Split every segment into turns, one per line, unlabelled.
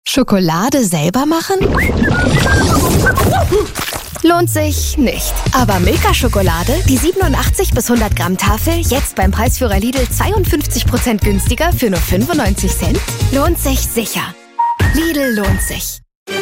Schokolade selber machen? Lohnt sich nicht. Aber Milka-Schokolade, die 87 bis 100 Gramm Tafel, jetzt beim Preisführer Lidl 52% günstiger für nur 95 Cent? Lohnt sich sicher. Lidl lohnt sich.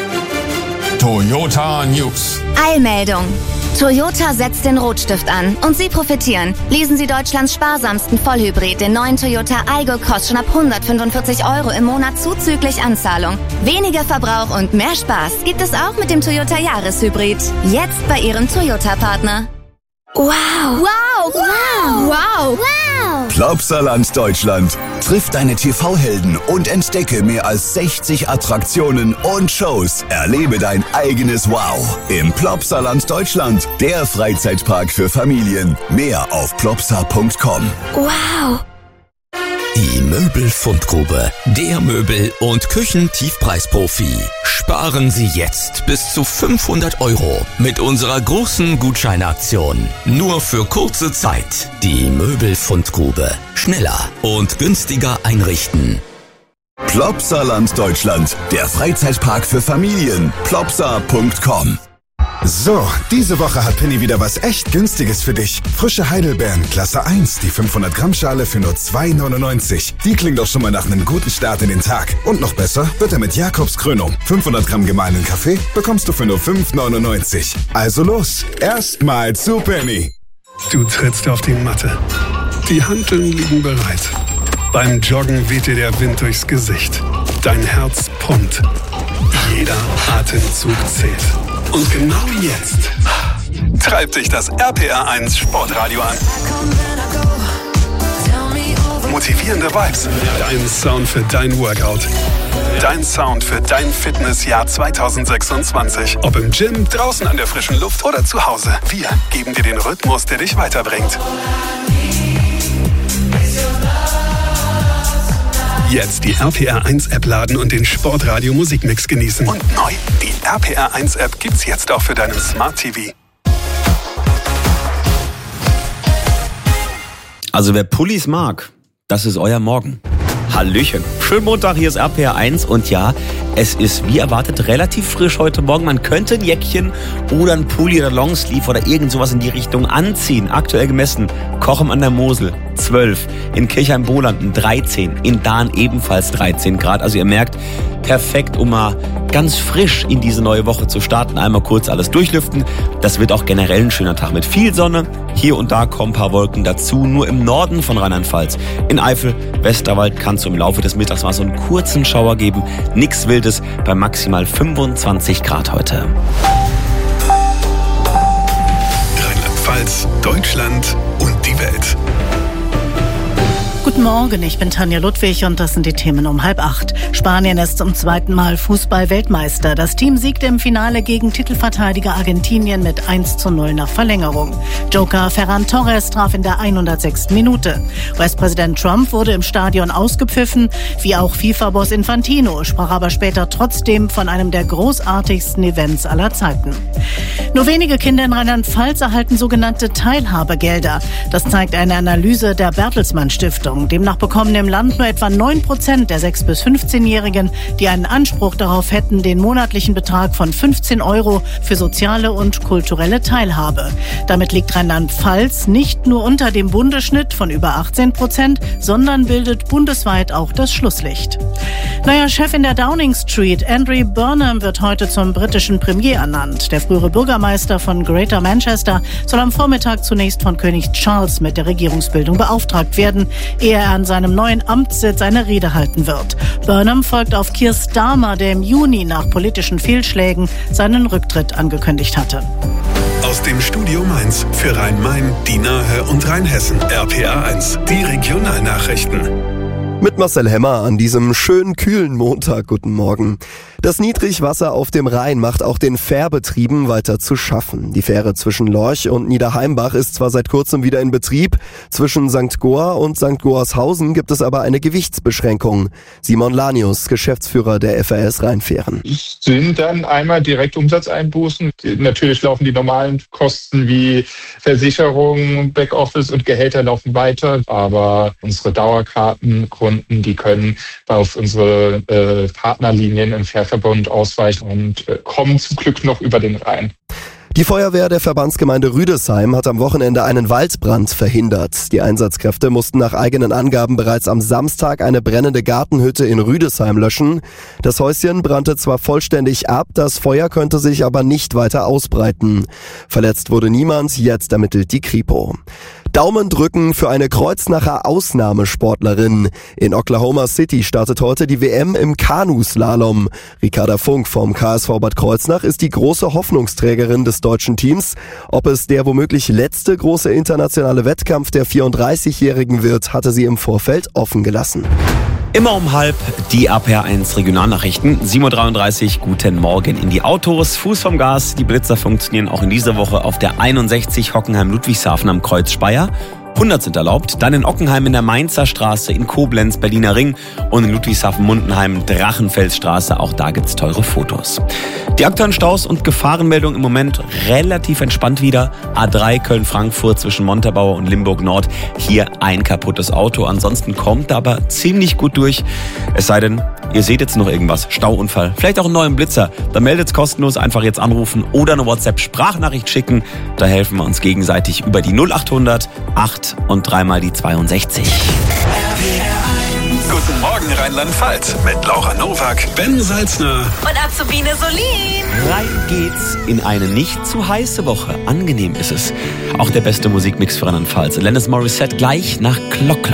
Toyota News.
Eilmeldung. Toyota setzt den Rotstift an und Sie profitieren. Lesen Sie Deutschlands sparsamsten Vollhybrid, den neuen Toyota Aygo Cross, schon ab 145 € im Monat zuzüglich Anzahlung. Weniger Verbrauch und mehr Spaß gibt es auch mit dem Toyota Jahreshybrid. Jetzt bei Ihrem Toyota-Partner.
Wow!
Wow!
Wow! Wow!
Wow!
Plopsaland Deutschland. Triff deine TV-Helden und entdecke mehr als 60 Attraktionen und Shows. Erlebe dein eigenes Wow im Plopsaland Deutschland, der Freizeitpark für Familien. Mehr auf plopsa.com.
Wow!
Die Möbelfundgrube, der Möbel- und Küchentiefpreisprofi. Sparen Sie jetzt bis zu 500 € mit unserer großen Gutscheinaktion. Nur für kurze Zeit. Die Möbelfundgrube. Schneller und günstiger einrichten.
Plopsaland Deutschland, der Freizeitpark für Familien. plopsa.com.
So, diese Woche hat Penny wieder was echt Günstiges für dich. Frische Heidelbeeren, Klasse 1, die 500-Gramm-Schale für nur 2,99. Die klingt doch schon mal nach einem guten Start in den Tag. Und noch besser wird er mit Jakobs Krönung. 500 Gramm gemahlenen Kaffee bekommst du für nur 5,99. Also los, erstmal zu Penny.
Du trittst auf die Matte. Die Hanteln liegen bereit. Beim Joggen weht dir der Wind durchs Gesicht. Dein Herz pumpt. Jeder Atemzug zählt. Und genau jetzt treibt dich das RPR1 Sportradio an. Motivierende Vibes. Dein Sound für dein Workout. Dein Sound für dein Fitnessjahr 2026. Ob im Gym, draußen an der frischen Luft oder zu Hause. Wir geben dir den Rhythmus, der dich weiterbringt. Jetzt die RPR1-App laden und den Sportradio-Musikmix genießen. Und neu, die RPR1-App gibt's jetzt auch für deinen Smart TV.
Also wer Pullis mag, das ist euer Morgen. Hallöchen. Schönen Montag, hier ist RPR1 und ja, es ist wie erwartet relativ frisch heute Morgen. Man könnte ein Jäckchen oder ein Pulli oder Longsleeve oder irgend sowas in die Richtung anziehen. Aktuell gemessen, Kochem an der Mosel 12, in Kirchheim-Bohlanden 13, in Dahn ebenfalls 13 Grad. Also ihr merkt, perfekt, um mal ganz frisch in diese neue Woche zu starten. Einmal kurz alles durchlüften. Das wird auch generell ein schöner Tag mit viel Sonne. Hier und da kommen ein paar Wolken dazu, nur im Norden von Rheinland-Pfalz. In Eifel, Westerwald kann es im Laufe des Mittags mal so einen kurzen Schauer geben. Nix Wildes bei maximal 25 Grad heute.
Rheinland-Pfalz, Deutschland und die Welt.
Guten Morgen, ich bin Tanja Ludwig und das sind die Themen um 7:30. Spanien ist zum zweiten Mal Fußball-Weltmeister. Das Team siegte im Finale gegen Titelverteidiger Argentinien mit 1:0 nach Verlängerung. Joker Ferran Torres traf in der 106. Minute. US-Präsident Trump wurde im Stadion ausgepfiffen, wie auch FIFA-Boss Infantino, sprach aber später trotzdem von einem der großartigsten Events aller Zeiten. Nur wenige Kinder in Rheinland-Pfalz erhalten sogenannte Teilhabegelder. Das zeigt eine Analyse der Bertelsmann Stiftung. Demnach bekommen im Land nur etwa 9% der 6- bis 15-Jährigen, die einen Anspruch darauf hätten, den monatlichen Betrag von 15 € für soziale und kulturelle Teilhabe. Damit liegt Rheinland-Pfalz nicht nur unter dem Bundesschnitt von über 18%, sondern bildet bundesweit auch das Schlusslicht. Neuer Chef in der Downing Street, Andrew Burnham, wird heute zum britischen Premier ernannt. Der frühere Bürgermeister von Greater Manchester soll am Vormittag zunächst von König Charles mit der Regierungsbildung beauftragt werden, ehe er an seinem neuen Amtssitz eine Rede halten wird. Burnham folgt auf Keir Starmer, der im Juni nach politischen Fehlschlägen seinen Rücktritt angekündigt hatte.
Aus dem Studio Mainz für Rhein-Main, die Nahe und Rheinhessen. RPR1, die Regionalnachrichten.
Mit Marcel Hemmer an diesem schönen, kühlen Montag. Guten Morgen. Das Niedrigwasser auf dem Rhein macht auch den Fährbetrieben weiter zu schaffen. Die Fähre zwischen Lorch und Niederheimbach ist zwar seit kurzem wieder in Betrieb, zwischen St. Goar und St. Goarshausen gibt es aber eine Gewichtsbeschränkung. Simon Lanius, Geschäftsführer der FAS Rheinfähren.
Es sind dann einmal direkt Umsatzeinbußen. Natürlich laufen die normalen Kosten wie Versicherung, Backoffice und Gehälter laufen weiter, aber unsere Dauerkartenkunden Kunden, die können auf unsere Partnerlinien im Fährverbund ausweichen und kommen zum Glück noch über den Rhein.
Die Feuerwehr der Verbandsgemeinde Rüdesheim hat am Wochenende einen Waldbrand verhindert. Die Einsatzkräfte mussten nach eigenen Angaben bereits am Samstag eine brennende Gartenhütte in Rüdesheim löschen. Das Häuschen brannte zwar vollständig ab, das Feuer könnte sich aber nicht weiter ausbreiten. Verletzt wurde niemand, jetzt ermittelt die Kripo. Daumen drücken für eine Kreuznacher Ausnahmesportlerin. In Oklahoma City startet heute die WM im Kanuslalom. Ricarda Funk vom KSV Bad Kreuznach ist die große Hoffnungsträgerin des deutschen Teams. Ob es der womöglich letzte große internationale Wettkampf der 34-Jährigen wird, hatte sie im Vorfeld offen gelassen.
Immer um 12:30 die RPR1 Regionalnachrichten. 7:33 Uhr, guten Morgen in die Autos. Fuß vom Gas, die Blitzer funktionieren auch in dieser Woche auf der 61 Hockenheim-Ludwigshafen am Kreuz Speyer. 100 sind erlaubt. Dann in Ockenheim in der Mainzer Straße, in Koblenz, Berliner Ring und in Ludwigshafen-Mundenheim, Drachenfelsstraße. Auch da gibt's teure Fotos. Die aktuellen Staus und Gefahrenmeldungen im Moment relativ entspannt wieder. A3 Köln-Frankfurt zwischen Montabaur und Limburg Nord. Hier ein kaputtes Auto. Ansonsten kommt aber ziemlich gut durch. Es sei denn, ihr seht jetzt noch irgendwas. Stauunfall. Vielleicht auch einen neuen Blitzer. Dann meldet's kostenlos. Einfach jetzt anrufen oder eine WhatsApp-Sprachnachricht schicken. Da helfen wir uns gegenseitig über die 0800 8 und 3 die 62.
Guten Morgen Rheinland-Pfalz mit Laura Nowak, Ben Salzner
Und Azubine Solin.
Rein geht's in eine nicht zu heiße Woche. Angenehm ist es. Auch der beste Musikmix für Rheinland-Pfalz. Alanis Morissette gleich nach Clock.